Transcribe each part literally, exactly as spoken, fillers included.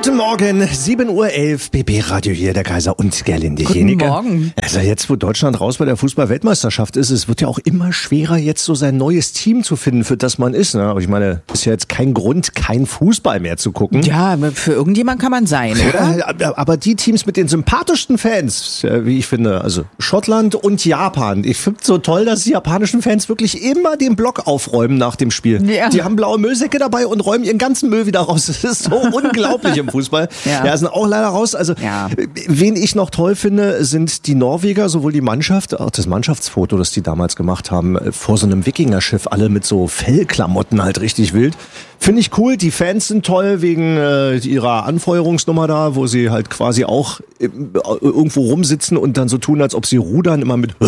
Guten Morgen, sieben Uhr elf, B B Radio hier, der Kaiser und Gerlinde Jenike. Guten Morgen. Also jetzt, wo Deutschland raus bei der Fußball-Weltmeisterschaft ist, es wird ja auch immer schwerer, jetzt so sein neues Team zu finden, für das man ist. Ne? Aber ich meine, ist ja jetzt kein Grund, kein Fußball mehr zu gucken. Ja, für irgendjemand kann man sein, oder? Ja, aber die Teams mit den sympathischsten Fans, wie ich finde, also Schottland und Japan. Ich finde es so toll, dass die japanischen Fans wirklich immer den Block aufräumen nach dem Spiel. Ja. Die haben blaue Müllsäcke dabei und räumen ihren ganzen Müll wieder raus. Das ist so unglaublich im Fußball. Ja. Ja, sind auch leider raus. Also, Ja. wen ich noch toll finde, sind die Norweger, sowohl die Mannschaft, auch das Mannschaftsfoto, das die damals gemacht haben, vor so einem Wikingerschiff, alle mit so Fellklamotten halt richtig wild. Finde ich cool. Die Fans sind toll wegen äh, ihrer Anfeuerungsnummer da, wo sie halt quasi auch äh, irgendwo rumsitzen und dann so tun, als ob sie rudern, immer mit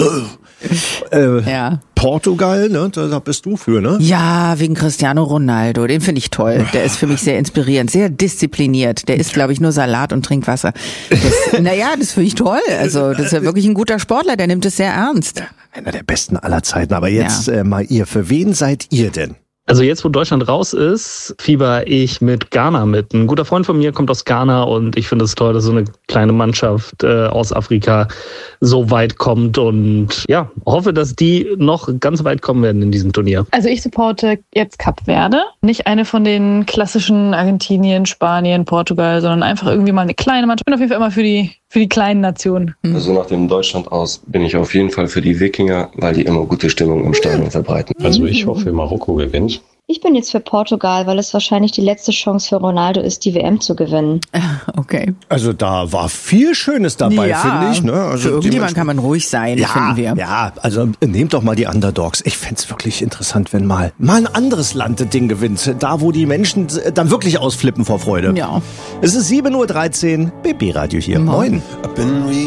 äh, Ja. Portugal, ne? Da, da bist du für, ne? Ja, wegen Cristiano Ronaldo. Den finde ich toll. Der ist für mich sehr inspirierend, sehr diszipliniert. Der isst, glaube ich, nur Salat und trinkt Wasser. Das, naja, das finde ich toll. Also, das ist ja wirklich ein guter Sportler. Der nimmt es sehr ernst. Einer der besten aller Zeiten. Aber jetzt Ja. äh, mal ihr. Für wen seid ihr denn? Also jetzt, wo Deutschland raus ist, fieber ich mit Ghana mit. Ein guter Freund von mir kommt aus Ghana und ich finde es toll, dass so eine kleine Mannschaft äh, aus Afrika so weit kommt und ja, hoffe, dass die noch ganz weit kommen werden in diesem Turnier. Also ich supporte jetzt Kap Verde. Nicht eine von den klassischen Argentinien, Spanien, Portugal, sondern einfach irgendwie mal eine kleine Mannschaft. Ich bin auf jeden Fall immer für die, für die kleinen Nationen. Also nach dem Deutschland aus bin ich auf jeden Fall für die Wikinger, weil die immer gute Stimmung im Stadion verbreiten. Also ich hoffe, Marokko gewinnt. Ich bin jetzt für Portugal, weil es wahrscheinlich die letzte Chance für Ronaldo ist, die W M zu gewinnen. Okay. Also da war viel Schönes dabei, ja, finde ich. Ne? Also für die irgendjemand Menschen- kann man ruhig sein, ja, finden wir. ja, also nehmt doch mal die Underdogs. Ich fänd's wirklich interessant, wenn mal mal ein anderes Land das Ding gewinnt. Da, wo die Menschen dann wirklich ausflippen vor Freude. Ja. Es ist sieben Uhr dreizehn, B B Radio hier. Moin. Moin.